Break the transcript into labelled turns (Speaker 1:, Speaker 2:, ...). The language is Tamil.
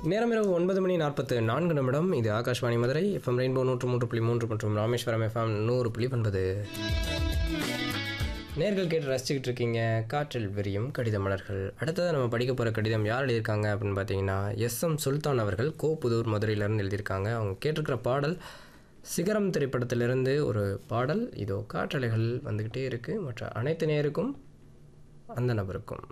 Speaker 1: நேரம் இரவு 9:44 இது ஆகாஷ்வாணி மதுரை எஃப்எம் ரெயின்போ 103.3 மற்றும் ராமேஸ்வரம் எஃப்எம் 100.9. நேர்கள் கேட்டு ரசிச்சுக்கிட்டு இருக்கீங்க காற்றில் விரியும் கடித மலர்கள். அடுத்ததாக நம்ம படிக்க போகிற கடிதம் யார் எழுதியிருக்காங்க அப்படின்னு பார்த்தீங்கன்னா எஸ்எம் சுல்தான் அவர்கள் கோப்புதூர் மதுரையிலேருந்து எழுதியிருக்காங்க. அவங்க கேட்டிருக்கிற பாடல் சிகரம் திரைப்படத்திலிருந்து ஒரு பாடல். இதோ காற்றலைகள் வந்துக்கிட்டே இருக்குது. மற்ற அனைத்து நேருக்கும் அந்த நபருக்கும்